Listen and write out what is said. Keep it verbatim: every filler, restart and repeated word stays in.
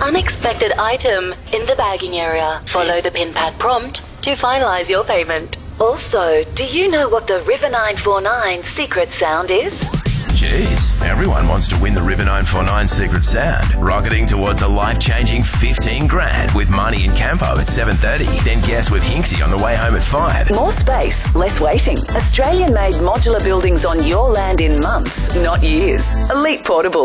unexpected item in the bagging area. Follow the pin pad prompt to finalise your payment. Also, do you know what the River nine four nine secret sound is? Jeez, everyone wants to win the River nine four nine Secret Sound. Rocketing towards a life-changing fifteen grand with Money in Campo at seven thirty. Then guess with Hinksy on the way home at five. More space, less waiting. Australian-made modular buildings on your land in months, not years. Elite Portable.